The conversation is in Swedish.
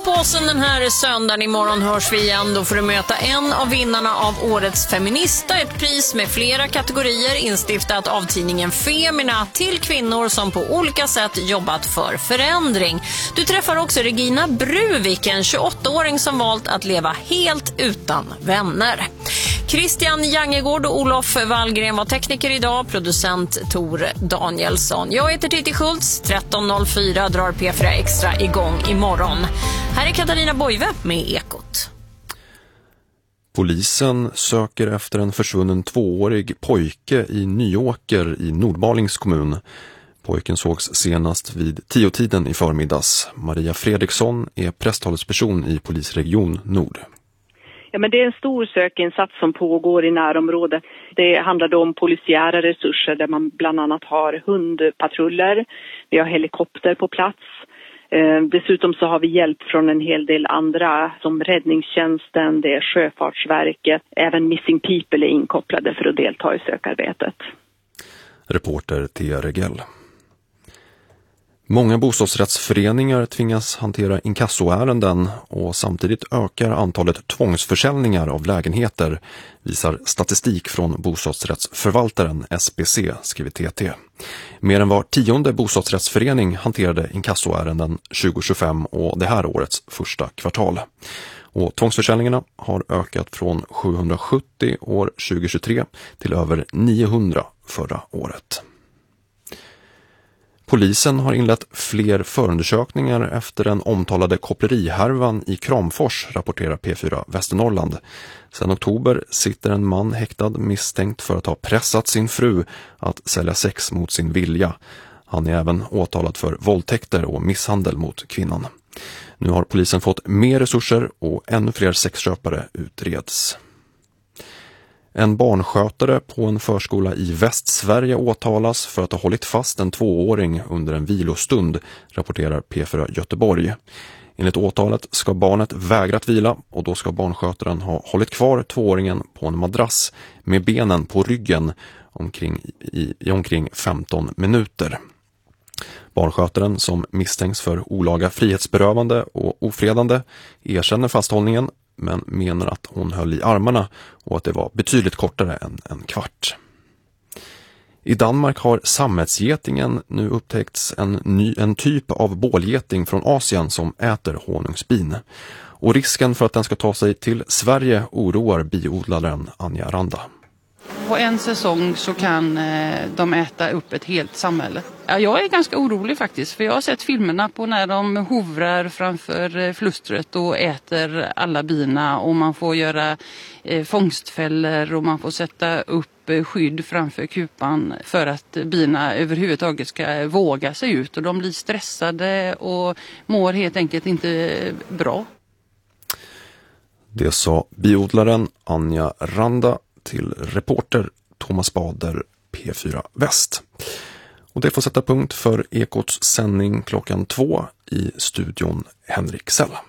påsen den här söndagen. Imorgon hörs vi igen. Då får du möta en av vinnarna av Årets Feminista. Ett pris med flera kategorier instiftat av tidningen Femina till kvinnor som på olika sätt jobbat för förändring. Du träffar också Regina Bruvik, en 28-åring som valt att leva helt utan vänner. Christian Jangegård och Olof Wallgren var tekniker idag, producent Tor Danielsson. Jag heter Titti Schultz, 13.04 drar P4 Extra igång imorgon. Här är Katarina Boive med Ekot. Polisen söker efter en försvunnen 2-årig pojke i Nyåker i Nordmalings kommun. Pojken sågs senast vid 10-tiden i förmiddags. Maria Fredriksson är presstalesperson i polisregion Nord. Ja, men det är en stor sökinsats som pågår i närområdet. Det handlar om polisiära resurser där man bland annat har hundpatruller. Vi har helikopter på plats. Dessutom så har vi hjälp från en hel del andra som räddningstjänsten, det är Sjöfartsverket. Även Missing People är inkopplade för att delta i sökarbetet. Reporter Thea Regell. Många bostadsrättsföreningar tvingas hantera inkassoärenden och samtidigt ökar antalet tvångsförsäljningar av lägenheter, visar statistik från bostadsrättsförvaltaren SBC, skriver TT. Mer än var 10:e bostadsrättsförening hanterade inkassoärenden 2025 och det här årets första kvartal. Och tvångsförsäljningarna har ökat från 770 år 2023 till över 900 förra året. Polisen har inlett fler förundersökningar efter den omtalade koppleriharvan i Kramfors, rapporterar P4 Västernorrland. Sedan oktober sitter en man häktad misstänkt för att ha pressat sin fru att sälja sex mot sin vilja. Han är även åtalad för våldtäkter och misshandel mot kvinnan. Nu har polisen fått mer resurser och ännu fler sexköpare utreds. En barnskötare på en förskola i Västsverige åtalas för att ha hållit fast en 2-åring under en vilostund, rapporterar P4 Göteborg. Enligt åtalet ska barnet vägrat vila och då ska barnskötaren ha hållit kvar 2-åringen på en madrass med benen på ryggen i omkring 15 minuter. Barnskötaren, som misstänks för olaga frihetsberövande och ofredande, erkänner fasthållningen men menar att hon höll i armarna och att det var betydligt kortare än en kvart. I Danmark har sammetsgetingen nu upptäckts en typ av bålgeting från Asien som äter honungsbin. Och risken för att den ska ta sig till Sverige oroar biodlaren Anja Randa. På en säsong så kan de äta upp ett helt samhälle. Ja, jag är ganska orolig faktiskt, för jag har sett filmerna på när de hovrar framför flustret och äter alla bina, och man får göra fångstfällor och man får sätta upp skydd framför kupan för att bina överhuvudtaget ska våga sig ut, och de blir stressade och mår helt enkelt inte bra. Det sa biodlaren Anja Randa till reporter Thomas Bader, P4 Väst. Och det får sätta punkt för Ekots sändning klockan 2 i studion Henrik Sell.